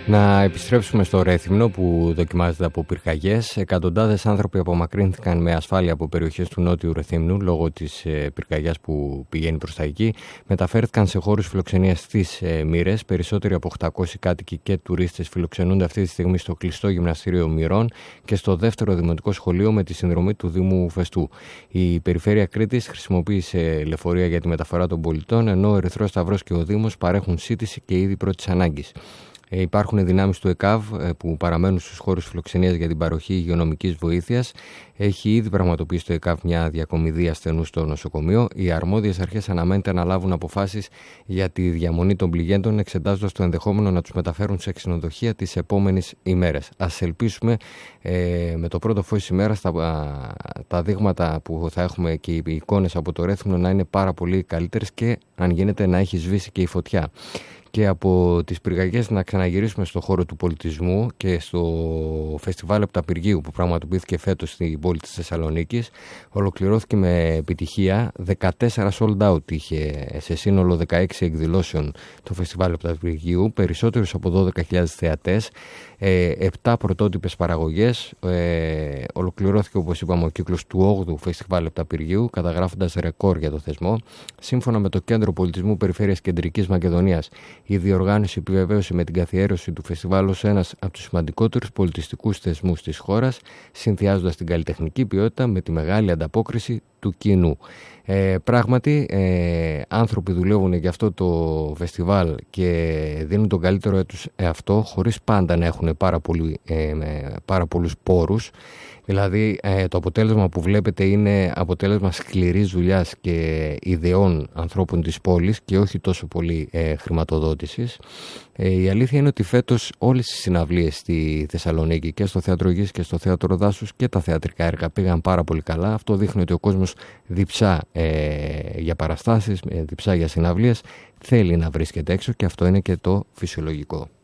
Να επιστρέψουμε στο Ρέθυμνο που δοκιμάζεται από πυρκαγιές. Εκατοντάδες άνθρωποι απομακρύνθηκαν με ασφάλεια από περιοχές του νότιου Ρεθύμνου λόγω της πυρκαγιάς που πηγαίνει προς τα εκεί. Μεταφέρθηκαν σε χώρους φιλοξενίας στις Μοίρες. Περισσότεροι από 800 κάτοικοι και τουρίστες φιλοξενούνται αυτή τη στιγμή στο κλειστό γυμναστήριο Μυρών και στο δεύτερο δημοτικό σχολείο με τη συνδρομή του Δήμου Φεστού. Η Περιφέρεια Κρήτης χρησιμοποίησε λεωφορεία για τη μεταφορά των πολιτών, ενώ ο Ερυθρός Σταυρός και ο Δήμος παρέχουν σύντηση και είδη πρώτης ανάγκης. Υπάρχουν δυνάμεις του ΕΚΑΒ που παραμένουν στους χώρους φιλοξενίας για την παροχή υγειονομικής βοήθειας. Έχει ήδη πραγματοποιήσει το ΕΚΑΒ μια διακομιδή ασθενούς στο νοσοκομείο. Οι αρμόδιες αρχές αναμένεται να λάβουν αποφάσεις για τη διαμονή των πληγέντων, εξετάζοντας το ενδεχόμενο να τους μεταφέρουν σε ξενοδοχεία τις επόμενες ημέρες. Ας ελπίσουμε με το πρώτο φως της ημέρας τα δείγματα που θα έχουμε και οι εικόνες από το Ρέθυμνο να είναι πάρα πολύ καλύτερες και αν γίνεται να έχει σβήσει και η φωτιά. Και από τις πυρκαγιές να ξαναγυρίσουμε στο χώρο του πολιτισμού και στο φεστιβάλ Επταπυργίου που πραγματοποιήθηκε φέτος στην πόλη της Θεσσαλονίκης. Ολοκληρώθηκε με επιτυχία. 14 sold out είχε σε σύνολο 16 εκδηλώσεων το φεστιβάλ Επταπυργίου, περισσότερους από 12.000 θεατές, 7 πρωτότυπες παραγωγές. Ολοκληρώθηκε, όπως είπαμε, ο κύκλος του 8ου φεστιβάλ Επταπυργίου, καταγράφοντας ρεκόρ για το θεσμό. Σύμφωνα με το Κέντρο Πολιτισμού Περιφέρειας Κεντρικής Μακεδονίας, η διοργάνωση επιβεβαίωσε με την καθιέρωση του φεστιβάλ ως ένας από τους σημαντικότερους πολιτιστικούς θεσμούς της χώρας, συνδυάζοντας την καλλιτεχνική ποιότητα με τη μεγάλη ανταπόκριση του κοινού. Πράγματι, άνθρωποι δουλεύουν για αυτό το φεστιβάλ και δίνουν τον καλύτερο τους εαυτό, χωρίς πάντα να έχουν πάρα πολλούς πόρους. Δηλαδή το αποτέλεσμα που βλέπετε είναι αποτέλεσμα σκληρής δουλειάς και ιδεών ανθρώπων της πόλης και όχι τόσο πολύ χρηματοδότησης. Η αλήθεια είναι ότι φέτος όλες οι συναυλίες στη Θεσσαλονίκη και στο Θέατρο Γης και στο Θέατρο Δάσους και τα θεατρικά έργα πήγαν πάρα πολύ καλά. Αυτό δείχνει ότι ο κόσμος διψά για παραστάσεις, διψά για συναυλίες, θέλει να βρίσκεται έξω και αυτό είναι και το φυσιολογικό.